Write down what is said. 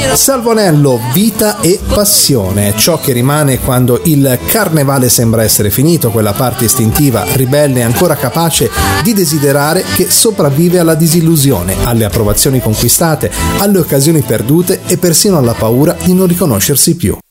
Salvonello, vita e passione, ciò che rimane quando il carnevale sembra essere finito, quella parte istintiva, ribelle e ancora capace di desiderare, che sopravvive alla disillusione, alle approvazioni conquistate, alle occasioni perdute e persino alla paura di non riconoscersi più.